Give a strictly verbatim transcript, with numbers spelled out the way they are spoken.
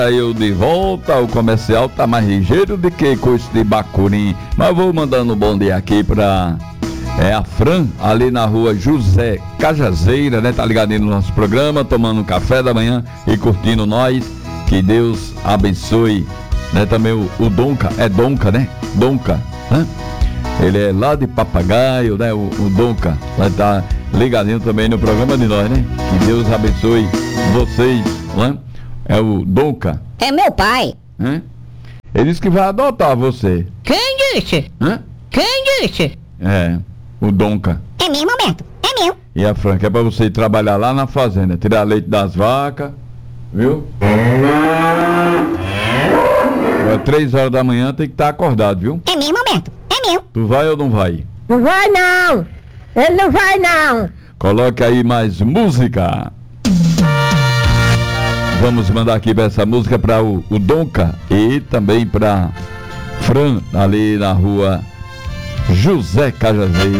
Eu de volta, o comercial tá mais ligeiro do que coisa de bacurim. Mas vou mandando um bom dia aqui pra é, a Fran, ali na rua José Cajazeira, né? Tá ligadinho no nosso programa, tomando um café da manhã e curtindo nós. Que Deus abençoe, né? Também o, o Donca, é Donca, né? Donca, né? Ele é lá de Papagaio, né? O, o Donca vai estar ligadinho também no programa de nós, né? Que Deus abençoe vocês, né? É o Donca. É meu pai. Hã? Ele disse que vai adotar você. Quem disse? Hã? Quem disse? É, o Donca. É meu momento. É meu. E a Franca é pra você ir trabalhar lá na fazenda, tirar leite das vacas, viu? Agora, três horas da manhã tem que estar acordado, viu? É meu momento. É meu. Tu vai ou não vai? Não vai não. Ele não vai não. Coloque aí mais música. Vamos mandar aqui essa música para o, o Donca e também para Fran, ali na rua José Cajazeira.